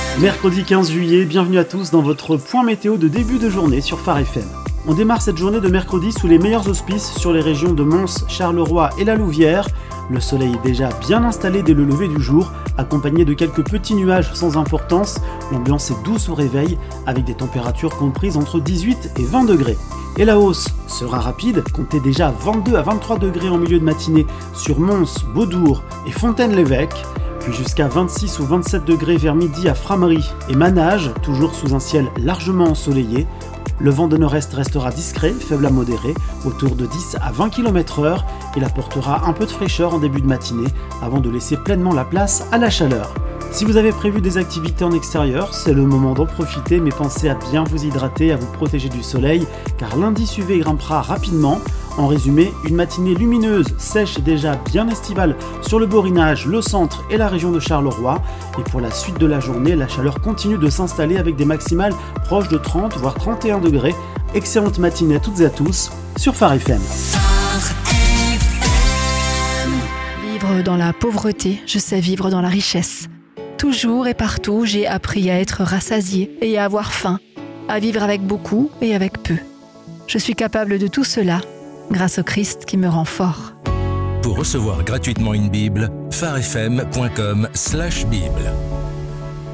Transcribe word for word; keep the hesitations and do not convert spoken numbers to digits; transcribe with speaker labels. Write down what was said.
Speaker 1: Mercredi quinze juillet, bienvenue à tous dans votre point météo de début de journée sur Phare F M. On démarre cette journée de mercredi sous les meilleurs auspices sur les régions de Mons, Charleroi et la Louvière. Le soleil est déjà bien installé dès le lever du jour, accompagné de quelques petits nuages sans importance. L'ambiance est douce au réveil, avec des températures comprises entre dix-huit et vingt degrés. Et la hausse sera rapide, comptez déjà vingt-deux à vingt-trois degrés en milieu de matinée sur Mons, Beaudour et Fontaine-l'Évêque, puis jusqu'à vingt-six ou vingt-sept degrés vers midi à Frameries et Manage, toujours sous un ciel largement ensoleillé. Le vent de nord-est restera discret, faible à modéré, autour de dix à vingt kilomètres heure. Il apportera un peu de fraîcheur en début de matinée, avant de laisser pleinement la place à la chaleur. Si vous avez prévu des activités en extérieur, c'est le moment d'en profiter, mais pensez à bien vous hydrater et à vous protéger du soleil, car l'indice U V grimpera rapidement. En résumé, une matinée lumineuse, sèche et déjà bien estivale sur le Borinage, le centre et la région de Charleroi. Et pour la suite de la journée, la chaleur continue de s'installer avec des maximales proches de trente voire trente et un degrés. Excellente matinée à toutes et à tous sur Phare F M.
Speaker 2: Vivre dans la pauvreté, je sais vivre dans la richesse. Toujours et partout, j'ai appris à être rassasié et à avoir faim, à vivre avec beaucoup et avec peu. Je suis capable de tout cela grâce au Christ qui me rend fort.
Speaker 3: Pour recevoir gratuitement une Bible, pharefm point com slash Bible.